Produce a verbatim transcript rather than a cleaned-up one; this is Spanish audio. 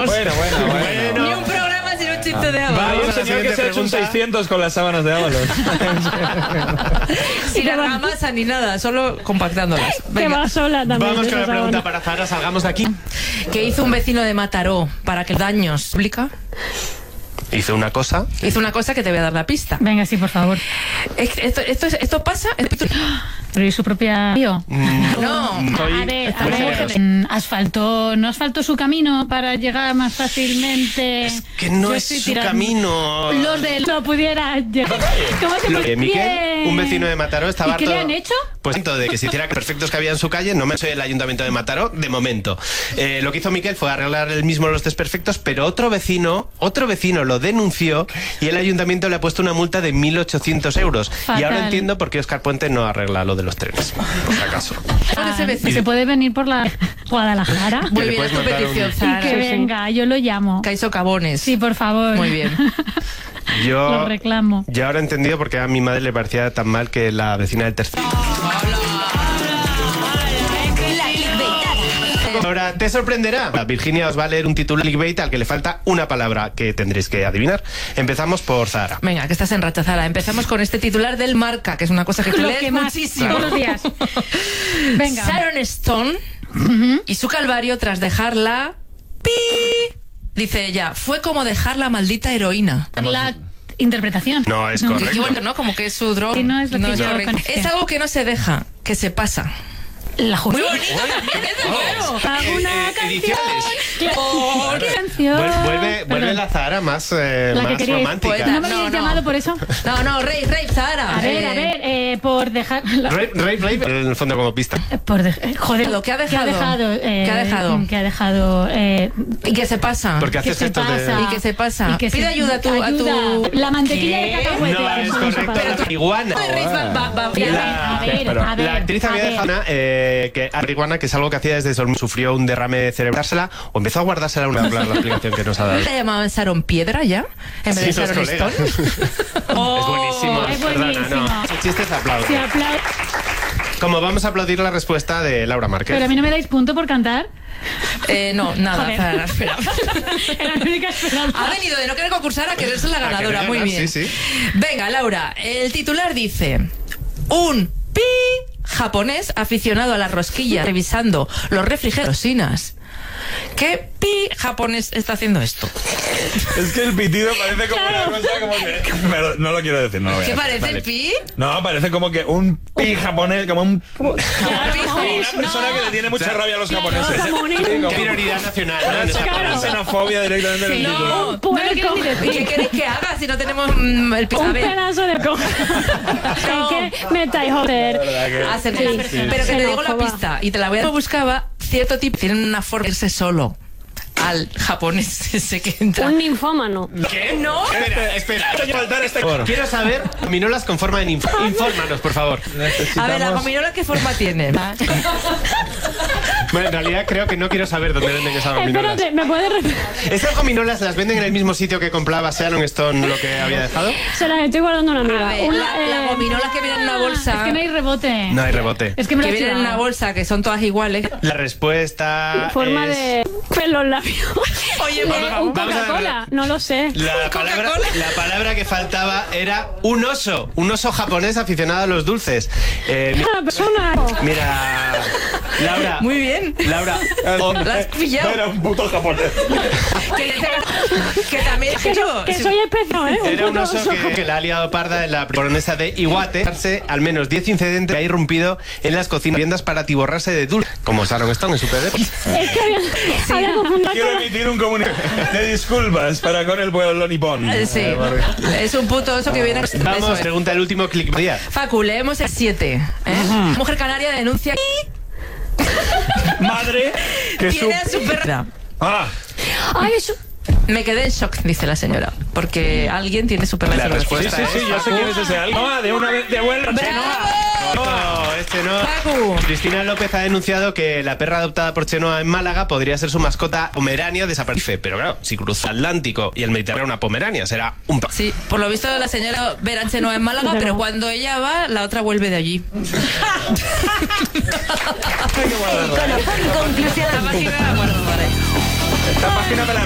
Bueno, bueno, bueno. Ni un programa sin un chiste de Ábalos. Hay un señor que se ha hecho un seiscientos con las sábanas de Ábalos. Sin argamasa ni nada, solo compactándolas. Que va sola también. Vamos con la esa pregunta sábana. para Zara, salgamos de aquí. ¿Qué hizo un vecino de Mataró para que daños? ¿Explica? Hizo una cosa. Hizo una cosa que te voy a dar la pista. Venga, sí, por favor. Es- Esto, esto, es- esto pasa. Pero ¿y su propia tío? No. Soy- A ver, a muy ver, generoso. mm, asfaltó, ¿no asfaltó su camino para llegar más fácilmente? Que no Yo es estoy su tirando- camino. Los de no pudiera llegar. ¿Cómo se Lo puede? que Miquel, Bien. un vecino de Mataró, estaba ¿Y qué le harto- han hecho? Pues siento de que se hiciera perfectos que había en su calle, no me soy el ayuntamiento de Mataró, de momento. Eh, lo que hizo Miquel fue arreglar él mismo los desperfectos, pero otro vecino, otro vecino lo denunció y el ayuntamiento le ha puesto una multa de mil ochocientos euros. Fatal. Y ahora entiendo por qué Óscar Puente no arregla lo de los trenes, por si acaso. Porque ese Ah, vecino- ¿se puede venir por la Guadalajara? Muy le bien, puedes es tu mandar un- petición, Y Zara. que venga, yo lo llamo. Caiso Cabones. Sí, por favor. Muy bien. Yo, Lo reclamo. yo ahora he entendido por qué a mi madre le parecía tan mal que la vecina del tercer. Ahora te sorprenderá. Virginia os va a leer un titular clickbait al que le falta una palabra que tendréis que adivinar. Empezamos por Zara. Venga, que estás en racha, Zara. Empezamos con este titular del Marca, que es una cosa que tú Lo lees que más, muchísimo. todos los días. Venga. Sharon Stone y su calvario tras dejarla... ¡Pi! Dice ella, fue como dejar la maldita heroína. La interpretación. No, es No. correcto. Y bueno, ¿no? Como que es su droga. Sí, no es lo que yo correcto. conocía. Es algo que no se deja, que se pasa. La Muy justicia. bonito también, desde luego. Hago una Eh, eh, canción. ediciones. Claro. ¿Qué canción? Vuel- Vuelve, vuelve Perdón. la Zara más, eh, La que más queríais. romántica. Poeta. ¿No me No, habéis no. llamado por eso? No, no, Rey, Rey, Zara. A ver, Eh, a ver, eh, por dejar... la- Rave, rave, rave, en el fondo como pista. eh, Por de- eh, joder, Lo que ha ¿Qué ha dejado? dejado? eh, ¿Qué ha dejado? ¿Qué ha dejado? eh, ¿Y qué se pasa? Porque ¿Qué haces se gestos de... pasa? ¿Y qué se pasa? Y que Pide se- ayuda a tu... A tu... ayuda. La mantequilla ¿Qué? de cacahuete. No, es eso no se correcto. pasa. La iguana. Rey va- va- va- A ver, La- a ver, pero- a ver, La actriz a había ver. dejado una, eh, que a marihuana, que es algo que hacía desde sol, sufrió un derrame cerebral, dársela, o empezó a guardársela una la explicación que nos ha dado. ¿Te llamaban Sharon Piedra ya? En vez Sí, de sus Sharon colegas. Stone. Es buenísimo, es perdona, buenísimo. no. Ese chiste es aplauso. Se apla- Como vamos a aplaudir la respuesta de Laura Márquez. Pero a mí no me dais punto por cantar. Eh, no, nada, Joder. Zara, espera. Era la única esperanza. Ha venido de no querer concursar a querer ser la A ganadora. querer Muy ganar, bien. sí, sí. Venga, Laura, el titular dice: un pi japonés aficionado a las rosquillas revisando los refrigerosinas. ¿Qué pi japonés está haciendo esto? Es que el pitido parece como una cosa como que... Pero no lo quiero decir, no lo voy a ¿Qué decir. parece vale. el pi? No, parece como que un pi japonés, como un... Como Como una persona que le tiene mucha rabia a los japoneses. como un- Sí, como Prioridad nacional. ¿no? En esa una palabra. xenofobia directamente en el título. No, Un puerco. no lo quiero ni decir. ¿Qué queréis que haga si no tenemos mm, el pi? A Un ver, pedazo de coja. No. ¿Qué metáis, joder? acércate. Sí, sí. Pero que te digo la Xenófoba. pista y te la voy a buscaba cierto tipo tienen una forma de irse solo al japonés ese que entra. Un ninfómano. ¿Qué? No. Espera, espera. Faltar este... Quiero saber gominolas con forma de ninfa. Infórmanos, por favor. A ver, la gominola qué forma tiene. Bueno, en realidad creo que no quiero saber dónde venden esas gominolas. Espérate, ¿me puedes repetir? ¿Esas gominolas las venden en el mismo sitio que compraba Sharon Stone lo que había dejado? Se las estoy guardando a una amiga. A ver, Una, la- la eh, gominola que viene en una bolsa. Es que no hay rebote. No hay rebote. Es que me lo Que he vienen en una chivado. bolsa que son todas iguales. La respuesta Forma es... de pelo en labios. Oye, Eh, por un favor. Vamos a ver. Coca-Cola, no lo sé. La palabra, la palabra que faltaba era un oso, un oso japonés aficionado a los dulces. Eh, mi- Una persona. mira, Laura. Muy bien. Laura. o- La has pillado. Era un puto japonés. Que, que también Que, yo, que si- soy especial, ¿eh? Era un puto oso que, que la ha liado parda en la coronesa de Iwate. Darse al menos diez incidentes que ha irrumpido en las cocinas viviendas para atiborrarse de dulce, como Sharon Stone en su P D. Es que había, había confundido Quiero con- emitir un comunicado de disculpas para con el pueblo nipón. Eh, Sí, es un puto oso que viene. Eso Vamos, es. pregunta el último clic día. Facu, leemos el siete. Mujer canaria denuncia y Madre que su... tiene a su perra. Ah, Ay, eso. Me quedé en shock, dice la señora, porque alguien tiene su perra. La en su sí, respuesta sí, es... sí, yo sé quién es ese alguien. No, de una vez, devuelve. No, este no. Facu. Cristina López ha denunciado que la perra adoptada por Chenoa en Málaga podría ser su mascota pomerania desaparece. Pero claro, si cruza el Atlántico y el Mediterráneo una pomerania, será un pa- Sí, por lo visto la señora Beranche no en Málaga, pero cuando ella va, la otra vuelve de allí. Conclusión. La página, bueno, vale. Esta página me la